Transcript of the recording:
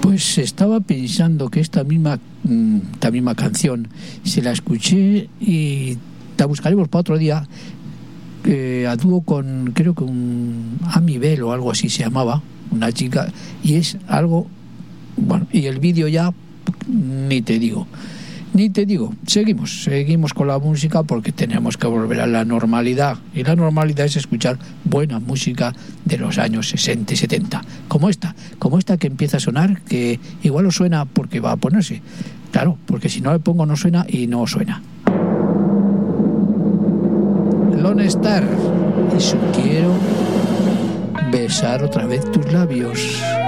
Pues estaba pensando que esta misma canción se la escuché y la buscaremos para otro día, a dúo con, creo que un Amy Bell o algo así se llamaba, una chica, y es algo, bueno, y el vídeo ya ni te digo. Seguimos con la música porque tenemos que volver a la normalidad, y la normalidad es escuchar buena música de los años 60 y 70, como esta que empieza a sonar, que igual os suena porque va a ponerse, claro, porque si no le pongo no suena y no suena. Lone Star y su Quiero besar otra vez tus labios.